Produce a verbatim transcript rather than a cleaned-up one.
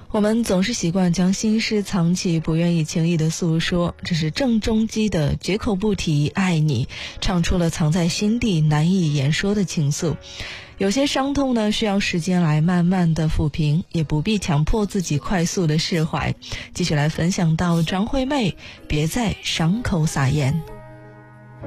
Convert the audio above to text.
我们总是习惯将心事藏起，不愿意轻易的诉说，这是郑中基的绝口不提爱你，唱出了藏在心底难以言说的情愫。有些伤痛呢，需要时间来慢慢的抚平，也不必强迫自己快速的释怀。继续来分享到张惠妹，别在伤口撒盐。